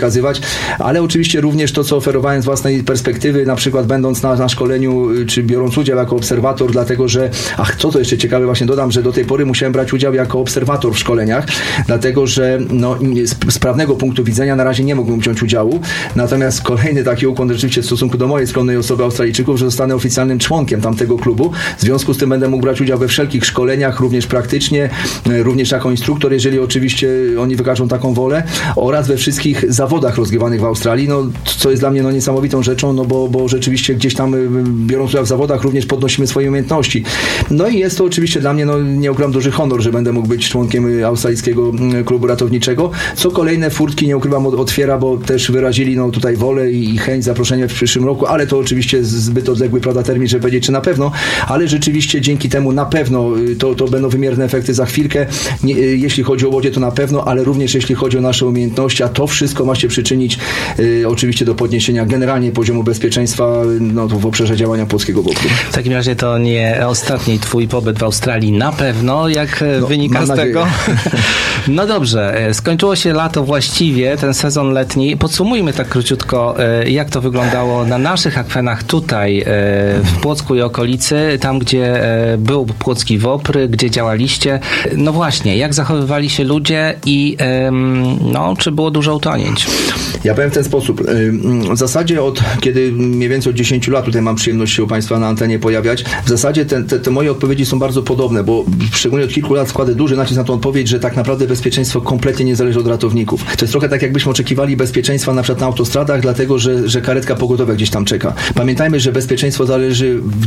wykazywać, ale oczywiście również to, co oferowałem z własnej perspektywy, na przykład będąc na szkoleniu, czy biorąc udział jako obserwator, dlatego że, co to jeszcze ciekawe, właśnie dodam, że do tej pory musiałem brać udział jako obserwator w szkoleniach, dlatego że z prawnego punktu widzenia na razie nie mógłbym wziąć udziału, natomiast kolejny taki ukłon rzeczywiście w stosunku do mojej skromnej osoby Australijczyków, że zostanę oficjalnym członkiem tamtego klubu, w związku z tym będę mógł brać udział we wszelkich szkoleniach, również praktycznie, również jako instruktor, jeżeli oczywiście oni wykażą taką wolę, oraz we wszystkich zawodach rozgrywanych w Australii, co jest dla mnie niesamowitą rzeczą, bo rzeczywiście gdzieś tam biorąc udział w zawodach również podnosimy swoje umiejętności. I jest to oczywiście dla mnie, nie ukrywam, duży honor, że będę mógł być członkiem australijskiego klubu ratowniczego, co kolejne furtki, nie ukrywam, otwiera, bo też wyrazili tutaj wolę i chęć zaproszenia w przyszłym roku, ale to oczywiście zbyt odległy, termin, żeby powiedzieć, czy na pewno, ale rzeczywiście dzięki temu na pewno to będą wymierne efekty za chwilkę, jeśli chodzi o łodzie, to na pewno, ale również jeśli chodzi o nasze umiejętności, a to wszystko ma się przyczynić oczywiście do podniesienia generalnie poziomu bezpieczeństwa w obszarze działania polskiego WOPR-u. W takim razie to nie ostatni twój pobyt w Australii na pewno, jak wynika z tego. No dobrze, skończyło się lato właściwie, ten sezon letni. Podsumujmy tak króciutko, jak to wyglądało na naszych akwenach tutaj w Płocku i okolicy, tam gdzie był płocki WOPR, gdzie działaliście. No właśnie, jak zachowywali się ludzie i czy było dużo utonięć? Ja powiem w ten sposób. W zasadzie kiedy mniej więcej od 10 lat tutaj mam przyjemność się u Państwa na antenie pojawiać, w zasadzie te moje odpowiedzi są bardzo podobne, bo szczególnie od kilku lat składę duży nacisk na tą odpowiedź, że tak naprawdę bezpieczeństwo kompletnie nie zależy od ratowników. To jest trochę tak, jakbyśmy oczekiwali bezpieczeństwa na przykład na autostradach, dlatego że karetka pogotowia gdzieś tam czeka. Pamiętajmy, że bezpieczeństwo zależy w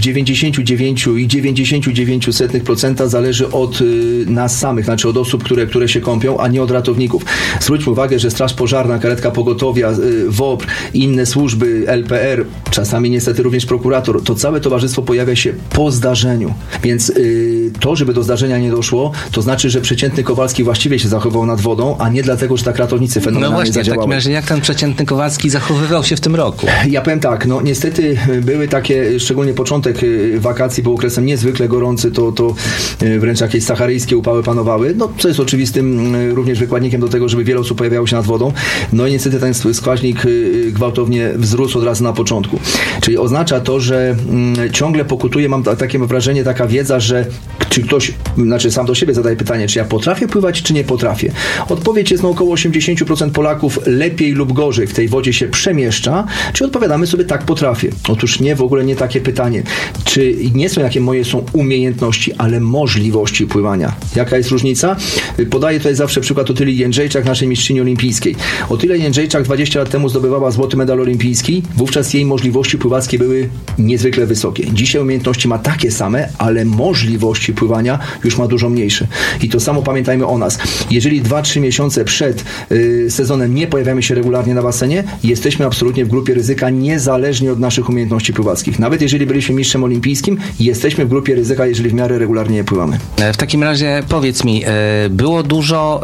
99,99% zależy od nas samych, znaczy od osób, które się kąpią, a nie od ratowników. Zwróćmy uwagę, że Straż Pożarna, karetka pogotowia, WOPR, inne służby, LPR, czasami niestety również prokurator, to całe towarzystwo pojawia się po zdarzeniu. Więc to, żeby do zdarzenia nie doszło, to znaczy, że przeciętny Kowalski właściwie się zachował nad wodą, a nie dlatego, że tak ratownicy fenomenalnie zadziałali. W takim razie jak ten przeciętny Kowalski zachowywał się w tym roku? Ja powiem tak, niestety były takie, szczególnie początek wakacji był okresem niezwykle gorący, to wręcz jakieś saharyjskie upały panowały, co jest oczywistym również wykładnikiem do tego, żeby wiele osób pojawiało się nad wodą. I niestety ten wskaźnik gwałtownie wzrósł od razu na początku. Czyli oznacza to, że ciągle pokutuje, mam takie wrażenie, taka wiedza, że czy ktoś, sam do siebie zadaje pytanie, czy ja potrafię pływać, czy nie potrafię. Odpowiedź jest, około 80% Polaków lepiej lub gorzej w tej wodzie się przemieszcza, czy odpowiadamy sobie tak, potrafię. Otóż w ogóle nie takie pytanie. Czy nie są jakie moje są umiejętności, ale możliwości pływania. Jaka jest różnica? Podaję tutaj zawsze przykład Otylii Jędrzejczak, naszej mistrzyni olimpijskiej. Otylia Jędrzejczak 20 lat temu zdobywała złoty medal olimpijski, wówczas jej możliwości pływackie były niezwykle wysokie. Dzisiaj umiejętności ma takie same, ale możliwości pływania już ma dużo mniejsze. I to samo pamiętajmy o nas. Jeżeli 2-3 miesiące przed sezonem nie pojawiamy się regularnie na basenie, jesteśmy absolutnie w grupie ryzyka, niezależnie od naszych umiejętności pływackich. Nawet jeżeli byliśmy mistrzem olimpijskim, jesteśmy w grupie ryzyka, jeżeli w miarę regularnie nie pływamy. W takim razie powiedz mi, było dużo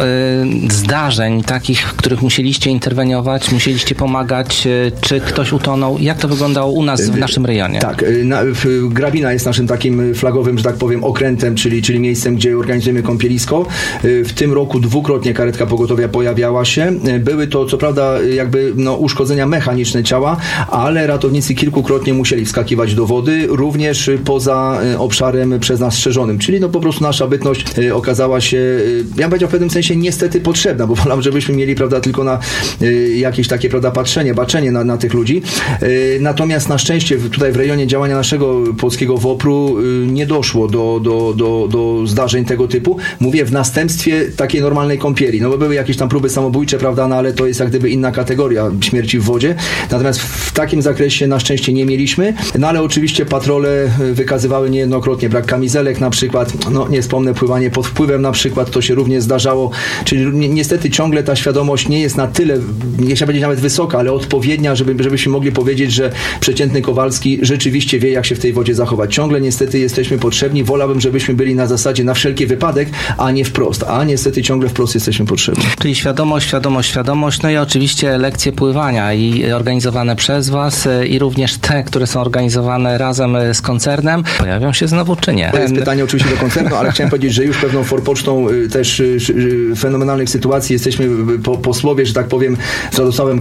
zdarzeń takich, w których musieliście interweniować, musieliście pomagać, czy ktoś utonął? Jak to wyglądało u nas w naszym rejonie? Tak, Grabina jest naszym takim flagowym, że tak powiem, okrętem, czyli miejscem, gdzie organizujemy kąpielisko. W tym roku dwukrotnie karetka pogotowia pojawiała się. Były to, co prawda, uszkodzenia mechaniczne ciała, ale ratownicy kilkukrotnie musieli wskakiwać do wody, również poza obszarem przez nas strzeżonym. Czyli po prostu nasza bytność okazała się, ja bym powiedział, w pewnym sensie niestety potrzebna, bo wolałbym, żebyśmy mieli, tylko na jakieś takie, baczenie na tych ludzi. Natomiast na szczęście tutaj w rejonie działania naszego polskiego WOPR-u nie doszło do zdarzeń tego typu. Mówię w następstwie takiej normalnej kąpieli. Bo były jakieś tam próby samobójcze, prawda, ale to jest jak gdyby inna kategoria śmierci w wodzie. Natomiast w takim zakresie na szczęście nie mieliśmy. Ale oczywiście patrole wykazywały niejednokrotnie brak kamizelek na przykład. Nie wspomnę, pływanie pod wpływem na przykład, to się również zdarzało. Czyli niestety ciągle ta świadomość nie jest na tyle, nie chciałbym powiedzieć nawet wysoka, ale odpowiednia, żebyśmy mogli powiedzieć, że przeciętny Kowalski rzeczywiście wie, jak się w tej wodzie zachować. Ciągle niestety jesteśmy potrzebni. Wolałbym, żebyśmy byli na zasadzie na wszelki wypadek, a nie wprost. A niestety ciągle wprost jesteśmy potrzebni. Czyli świadomość. I oczywiście lekcje pływania i organizowane przez Was i również te, które są organizowane razem z koncernem, pojawią się znowu, czy nie? To jest pytanie oczywiście do koncernu, ale chciałem powiedzieć, że już pewną forpocztą też fenomenalnych sytuacji jesteśmy po słowie, że tak powiem, z Radosławem